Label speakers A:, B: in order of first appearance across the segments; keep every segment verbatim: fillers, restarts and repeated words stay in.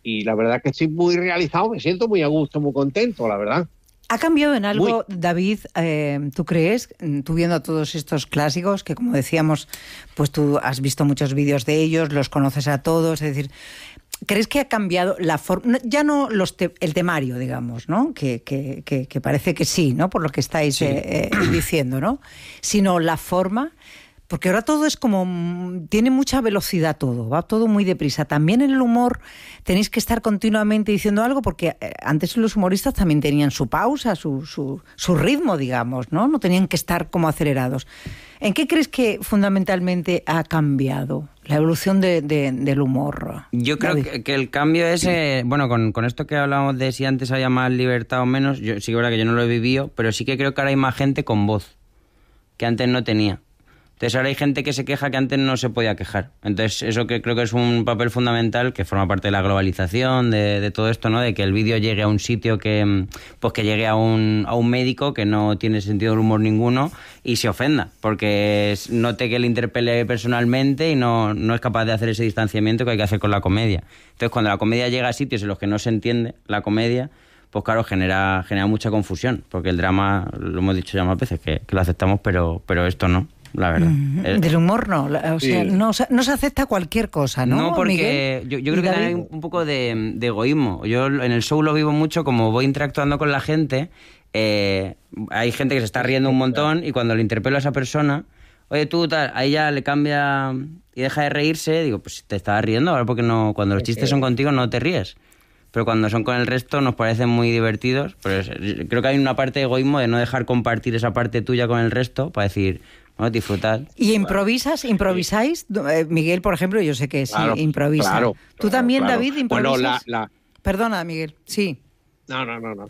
A: y la verdad que estoy muy realizado, me siento muy a gusto, muy contento, la verdad.
B: ¿Ha cambiado en algo,
A: Muy.
B: David, eh, tú crees, tú viendo todos estos clásicos, que como decíamos, pues tú has visto muchos vídeos de ellos, los conoces a todos, es decir, ¿crees que ha cambiado la forma, ya no los te, el temario, digamos, ¿no? Que, que, que, que parece que sí, ¿no? Por lo que estáis sí. eh, eh, diciendo, ¿no? Sino la forma... Porque ahora todo es como... Tiene mucha velocidad todo, va todo muy deprisa. También en el humor tenéis que estar continuamente diciendo algo, porque antes los humoristas también tenían su pausa, su, su, su ritmo, digamos, ¿no? No tenían que estar como acelerados. ¿En qué crees que fundamentalmente ha cambiado la evolución de, de, del humor?
C: Yo creo que, que el cambio es... Eh, bueno, con, con esto que hablamos de si antes había más libertad o menos, yo sí que es verdad que yo no lo he vivido, pero sí que creo que ahora hay más gente con voz, que antes no tenía. Entonces ahora hay gente que se queja que antes no se podía quejar. Entonces eso que creo que es un papel fundamental que forma parte de la globalización, de, de todo esto, ¿no? De que el vídeo llegue a un sitio que, pues que llegue a un, a un médico que no tiene sentido del humor ninguno y se ofenda, porque note que le interpele personalmente y no, no es capaz de hacer ese distanciamiento que hay que hacer con la comedia. Entonces cuando la comedia llega a sitios en los que no se entiende la comedia, pues claro, genera, genera mucha confusión, porque el drama, lo hemos dicho ya más veces, que, que lo aceptamos, pero, pero esto no. La verdad.
B: Mm, del humor no, o sea, sí. no, no se acepta cualquier cosa, ¿no?
C: No, porque yo, yo creo que también hay un, un poco de, de egoísmo. Yo en el show lo vivo mucho, como voy interactuando con la gente, eh, hay gente que se está riendo un montón y cuando le interpelo a esa persona, oye tú, tal, a ella le cambia y deja de reírse, digo, pues te estabas riendo, ahora porque no, cuando los chistes son contigo no te ríes. Pero cuando son con el resto nos parecen muy divertidos. Pero es, creo que hay una parte de egoísmo de no dejar compartir esa parte tuya con el resto para decir... ¿no? Disfrutar.
B: ¿Y improvisas? ¿Improvisáis? Eh, Miguel, por ejemplo, yo sé que sí, claro, improvisa.
A: Claro,
B: ¿Tú también,
A: claro.
B: David, improvisas?
A: Bueno, la, la...
B: Perdona, Miguel, sí.
A: No, no, no, no.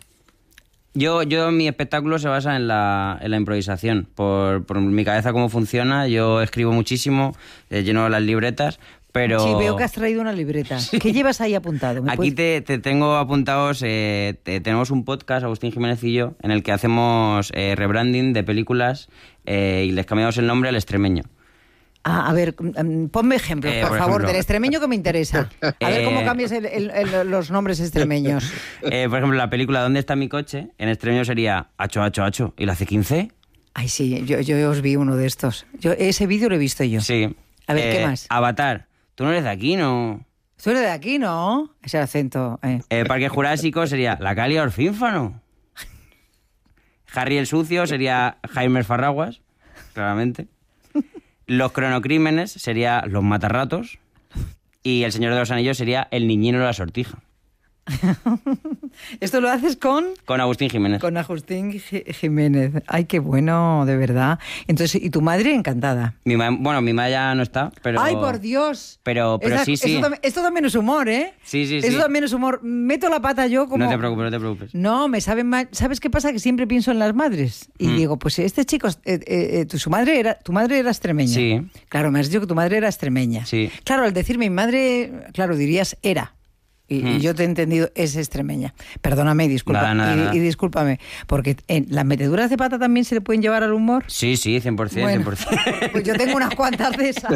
C: Yo, yo mi espectáculo se basa en la, en la improvisación. Por, por mi cabeza cómo funciona, yo escribo muchísimo, eh, lleno las libretas, pero...
B: Sí, veo que has traído una libreta. Sí. ¿Qué llevas ahí apuntado?
C: Aquí puedes... te, te tengo apuntados, eh, te, tenemos un podcast, Agustín Jiménez y yo, en el que hacemos eh, rebranding de películas eh, y les cambiamos el nombre al Extremeño.
B: Ah, a ver, ponme ejemplos, eh, por, por favor, ejemplo, del extremeño que me interesa. A ver cómo cambias el, el, el, los nombres extremeños.
C: Eh, por ejemplo, la película ¿Dónde está mi coche? En extremeño sería Acho, Acho, Acho. ¿Y la C quince?
B: Ay, sí, yo, yo os vi uno de estos. Yo Ese vídeo lo he visto yo.
C: Sí.
B: A ver,
C: eh,
B: ¿qué más?
C: Avatar. Tú no eres de aquí, ¿no?
B: Tú eres de aquí, ¿no? Ese acento. Eh.
C: Eh, Parque Jurásico sería La Calia Orfínfano. Harry el Sucio sería Jaime el Farraguas, claramente. Los Cronocrímenes sería Los Matarratos. Y El Señor de los Anillos sería El Niñino de la Sortija.
B: ¿Esto lo haces con?
C: Con Agustín Jiménez.
B: Con Agustín Jiménez. Ay, qué bueno, de verdad. Entonces, ¿y tu madre encantada?
C: Mi ma- bueno, mi madre ya no está, pero...
B: ¡Ay, por Dios!
C: Pero, pero
B: Esa,
C: sí, sí.
B: Esto, esto también es humor, ¿eh?
C: Sí, sí,
B: esto
C: sí.
B: Esto también es humor. Meto la pata yo como...
C: No te preocupes, no te preocupes.
B: No, me saben mal. ¿Sabes qué pasa? Que siempre pienso en las madres. Y mm. digo, pues este chico, eh, eh, tu, su madre era, tu madre era extremeña.
C: Sí.
B: Claro, me has dicho que tu madre era extremeña.
C: Sí.
B: Claro, al decir mi madre, claro, dirías era. Y, mm. y yo te he entendido, es extremeña. Perdóname y disculpa,
C: nada, nada,
B: y,
C: nada.
B: y discúlpame, porque en las meteduras de pata también se le pueden llevar al humor.
C: Sí, sí, cien por ciento,
B: bueno,
C: cien por ciento.
B: Pues yo tengo unas cuantas de esas.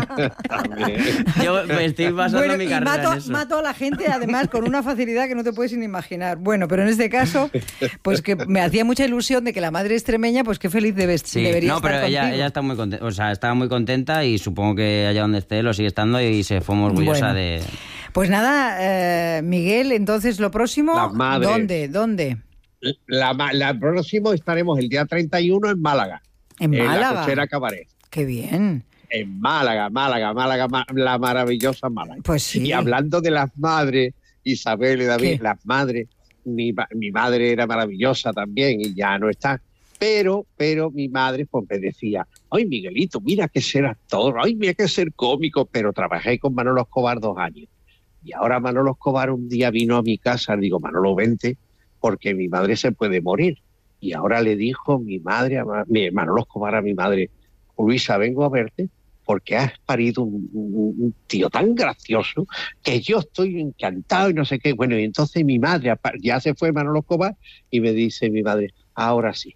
C: Yo me estoy basando
B: bueno,
C: mi
B: y
C: carrera
B: mato,
C: en eso.
B: mato a la gente, además, con una facilidad que no te puedes ni imaginar. Bueno, pero en este caso, pues que me hacía mucha ilusión de que la madre extremeña, pues qué feliz debes,
C: sí.
B: debería
C: no,
B: estar
C: pero ella, ella está muy contenta, o sea, estaba muy contenta y supongo que allá donde esté lo sigue estando y se fue muy orgullosa bueno. de...
B: Pues nada, eh, Miguel, entonces lo próximo, ¿dónde? ¿Dónde?
A: La, la próximo estaremos el día treinta y uno en Málaga.
B: ¿En, en Málaga?
A: En la Cochera Cabaret.
B: ¡Qué bien!
A: En Málaga, Málaga, Málaga, la maravillosa Málaga.
B: Pues sí.
A: Y hablando de las madres, Isabel y David,
B: ¿qué?
A: Las madres, mi, mi madre era maravillosa también y ya no está. Pero, pero mi madre pues me decía, ay Miguelito, mira que ser actor, ay mira que ser cómico, pero trabajé con Manolo Escobar dos años. Y ahora Manolo Escobar un día vino a mi casa, digo, Manolo, vente, porque mi madre se puede morir. Y ahora le dijo mi madre, a mi, Manolo Escobar a mi madre, Luisa, vengo a verte porque has parido un, un, un tío tan gracioso que yo estoy encantado y no sé qué. Bueno, y entonces mi madre, ya se fue Manolo Escobar y me dice mi madre, ahora sí,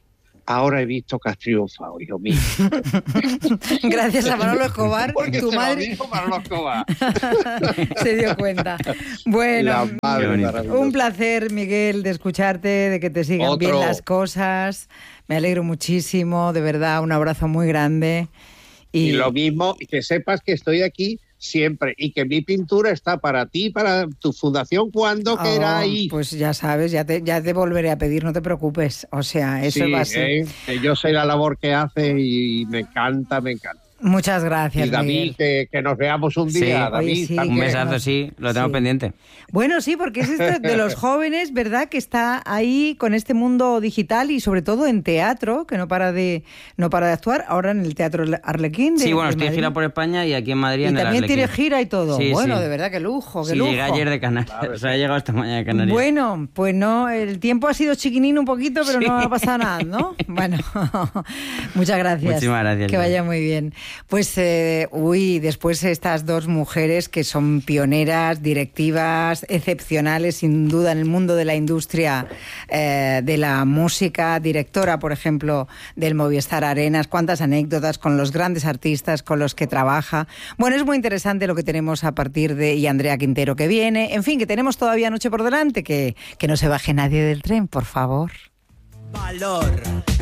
A: ahora he visto que has triunfado, hijo mío.
B: Gracias a Manolo Escobar,
A: Porque
B: tu
A: se
B: madre
A: lo dijo Manolo Escobar.
B: se dio cuenta. Bueno,
A: La madre maravillosa.
B: un placer, Miguel, de escucharte, de que te sigan
A: Otro.
B: bien las cosas. Me alegro muchísimo, de verdad, un abrazo muy grande.
A: Y lo mismo, que sepas que estoy aquí siempre y que mi pintura está para ti, para tu fundación, cuando
B: Oh,
A: queráis.
B: pues ya sabes, ya te, ya te volveré a pedir, no te preocupes. O sea, eso
A: Sí,
B: va así.
A: ¿eh? Que yo sé la labor que hace y me encanta, me encanta.
B: Muchas gracias,
A: Y David,
B: Miguel.
A: que, que nos veamos un
C: Sí.
A: día,
C: Oye,
A: David.
B: sí,
A: también.
C: Un
B: que-
C: besazo, sí, lo tengo
B: Sí.
C: pendiente.
B: Bueno, sí, porque es este de los jóvenes, ¿verdad?, que está ahí con este mundo digital y sobre todo en teatro, que no para de no para de actuar, ahora en el Teatro Arlequín de,
C: Sí, bueno,
B: de
C: estoy de
B: Madrid.
C: gira por España y aquí en Madrid
B: Y
C: en el
B: también tiene
C: Arlequín.
B: gira y todo.
C: Sí,
B: bueno,
C: sí.
B: de verdad, qué lujo, qué
C: Sí,
B: lujo.
C: llegué ayer de Canarias, o sea, he llegado esta mañana de Canarias.
B: Bueno, pues no, el tiempo ha sido chiquinín un poquito, pero
C: Sí.
B: no ha pasado nada, ¿no? Bueno, muchas gracias.
C: Muchísimas gracias,
B: Que
C: Lola.
B: vaya muy bien. Pues, eh, uy, después estas dos mujeres que son pioneras, directivas, excepcionales, sin duda, en el mundo de la industria eh, de la música, directora, por ejemplo, del Movistar Arenas, cuántas anécdotas con los grandes artistas con los que trabaja. Bueno, es muy interesante lo que tenemos a partir de, y Andrea Quintero que viene, en fin, que tenemos todavía noche por delante, que, que no se baje nadie del tren, por favor.
D: Valor.